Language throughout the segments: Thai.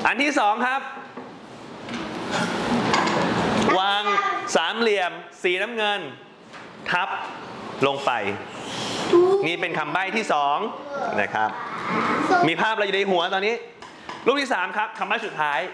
อันที่สองครับวางสามเหลี่ยมสีน้ำเงินทับลงไปนี่เป็นคำใบ้ที่สองนะครับมีภาพอะไรอยู่ในหัวตอนนี้รูปที่สามครับคำใบ้สุดท้าย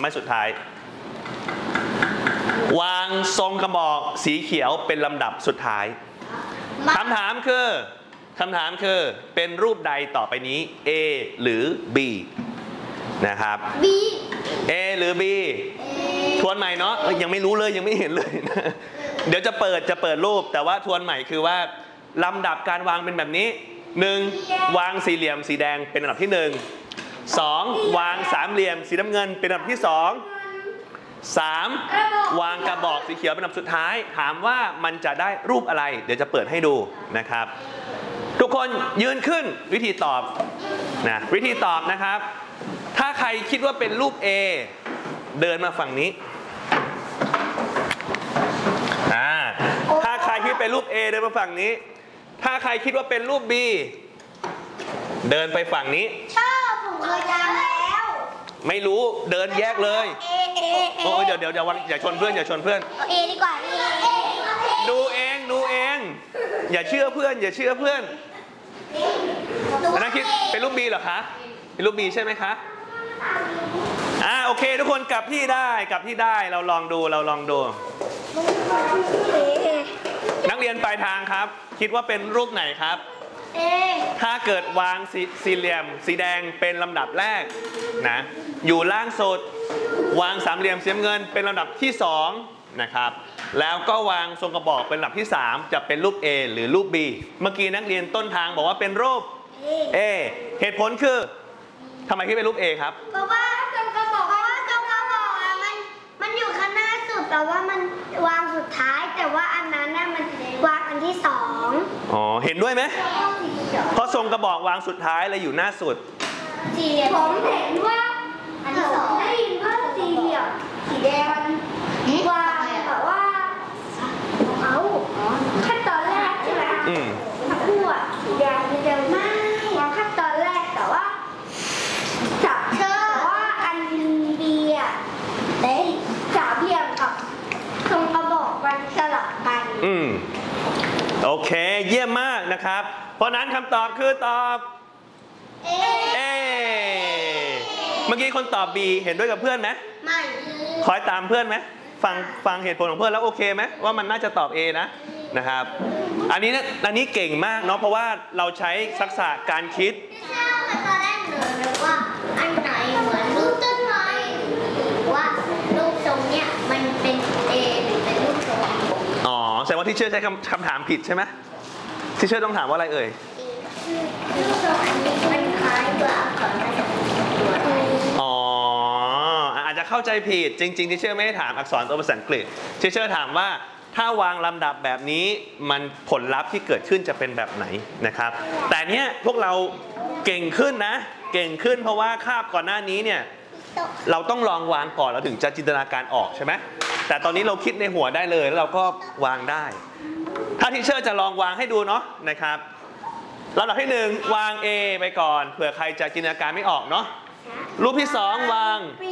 วางทรงกระบอกสีเขียวเป็นลำดับสุดท้ายคำถามคือเป็นรูปใดต่อไปนี้ A หรือ B นะครับ B A หรือ B ทวนใหม่เนาะยังไม่รู้เลยยังไม่เห็นเลยเดี๋ยวจะเปิดรูปแต่ว่าทวนใหม่คือว่าลำดับการวางเป็นแบบนี้ 1. วางสี่เหลี่ยมสีแดงเป็นลำดับที่ 1 2. วางสามเหลี่ยมสีน้ำเงินเป็นลำดับที่ 2 3. วางกระบอกสีเขียวเป็นลำดับสุดท้ายถามว่ามันจะได้รูปอะไรเดี๋ยวจะเปิดให้ดูนะครับทุกคนยืนขึ้นวิธีตอบนะครับถ้าใครคิดว่าเป็นรูป A เดินมาฝั่งนี้ถ้าใครคิดเป็นรูป A เดินมาฝั่งนี้ถ้าใครคิดว่าเป็นรูป B เดินไปฝั่งนี้ชอบผมเคยจำแล้วไม่รู้เดินแยกเลยโอ้ยเดี๋ยวอย่าชนเพื่อนเอดีกว่าดูเองอย่าเชื่อเพื่อนอันนั้นคิดเป็นรูป B เหรอคะเป็นรูป B ใช่ไหมคะโอเคทุกคนกลับที่ได้เราลองดูนักเรียนปลายทางครับคิดว่าเป็นรูปไหนครับ ถ้าเกิดวางสี่เหลี่ยมสีแดงเป็นลำดับแรกนะอยู่ล่างสุดวางสามเหลี่ยมสีน้ำเงินเป็นลำดับที่2นะครับแล้วก็วางทรงกระบอกเป็นลำดับที่3จะเป็นรูป A หรือรูป B เมื่อกี้นักเรียนต้นทางบอกว่าเป็นรูป A เหตุผลคือทำไมคิดเป็นรูป A ครับเพราะว่าทรงกระบอกมันอยู่ข้างหน้าสุดแต่ว่ามันวางสุดท้ายแต่ว่าอันนั้นน่ะมันวางอันที่2 เห็นด้วยไหมเพราะทรงกระบอกวางสุดท้ายเลยอยู่หน้าสุดผมเห็นว่าอันที่2ได้ยินว่าสีเหลี่ยมสีแดงมันวางแต่ว่าขั้นตอนแรกใช่ไหมขั้วสีแดงมันจะไม่วางขั้นตอนแรกแต่ว่าจับแต่ว่าอันดีได้สามเหลี่ยมกับทรงกระบอกมันสลับกันโอเคเยี่ยมมากนะครับเพราะนั้นคำตอบคือตอบ A เมื่อกี้คนตอบ B เห็นด้วยกับเพื่อนไหมไม่คอยตามเพื่อนไหมฟังเหตุผลของเพื่อนแล้วโอเคไหมว่ามันน่าจะตอบ A นะครับอันนี้เก่งมากเนาะเพราะว่าเราใช้ทักษะการคิดตอนแรกหนูนึกว่าอันไหนเหมือนรูปต้นไม้ว่ารูปทรงเนี่ยมันเป็น A หรือเป็นรูปทรงแสดงว่าที่เชื่อใช้คำถามผิดใช่ไหมที่เชื่อต้องถามว่าอะไรเอ่ยรูปทรงอันนี้มันคล้ายตัวอักษรภาษาอังกฤษอาจจะเข้าใจผิดจริงๆที่เชื่อไม่ได้ถามอักษรตัวภาษาอังกฤษที่เชื่อถามว่าถ้าวางลำดับแบบนี้มันผลลัพธ์ที่เกิดขึ้นจะเป็นแบบไหนนะครับแต่เนี้ยพวกเราเก่งขึ้นเพราะว่าคาบก่อนหน้านี้เนี่ยเราต้องลองวางก่อนเราถึงจะจินตนาการออกใช่ไหมแต่ตอนนี้เราคิดในหัวได้เลยแล้วเราก็วางได้ถ้าทีเชอร์จะลองวางให้ดูเนาะนะครับลำดับที่1วาง A ไปก่อนเผื่อใครจะจินตนาการไม่ออกเนาะรูปที่2วาง B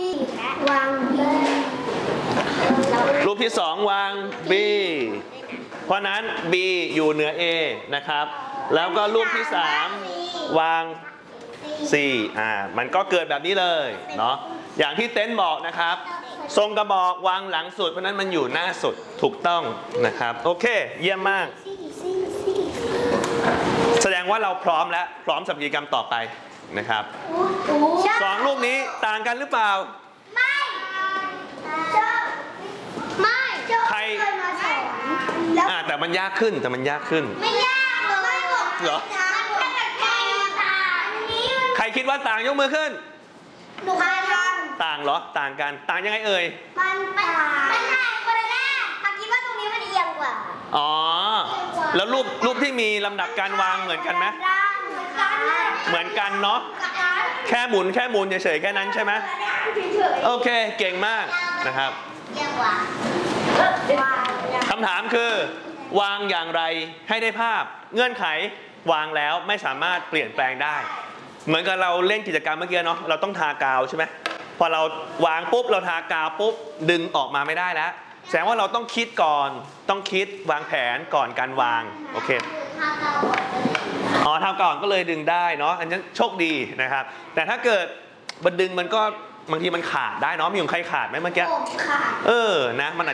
รูปที่2วาง B เพราะนั้น B อยู่เหนือ A นะครับแล้วก็รูปที่3วาง C มันก็เกิดแบบนี้เลยเนาะอย่างที่เต้นบอกนะครับทรงกระบอกวางหลังสุดเพราะนั้นมันอยู่หน้าสุดถูกต้องนะครับโอเคเยี่ยมมากแสดงว่าเราพร้อมสำหรับกิจกรรมต่อไปนะครับ2รูปนี้ต่างกันหรือเปล่าไม่ใครแต่มันยากขึ้นไม่ยากเลยเหรอใครคิดว่าต่างยกมือขึ้นหนูต่างเหรอต่างกันต่างยังไงเอ่ยมันต่างคนละแรกคิดว่าตรงนี้มันเอียงกว่าแล้วรูปที่มีลำดับการวางเหมือนกันไหมเหมือนกันเนาะแค่หมุนเฉยๆแค่นั้นใช่ไหมโอเคเก่งมากนะครับคำถามคือวางอย่างไรให้ได้ภาพเงื่อนไขวางแล้วไม่สามารถเปลี่ยนแปลงได้เหมือนกับเราเล่นกิจกรรมเมื่อกี้เนาะเราต้องทากาวใช่ไหมพอเราวางปุ๊บเราทากาวปุ๊บดึงออกมาไม่ได้แล้วแสดงว่าเราต้องคิดก่อนต้องคิดวางแผนก่อนการวางโอเคอ๋อทำก่อนก็เลยดึงได้เนาะอันนี้โชคดีนะครับแต่ถ้าเกิดมันดึงมันก็บางทีมันขาดได้เนาะมีของใครขาดไหมเมื่อกี้ค่ะนะมัน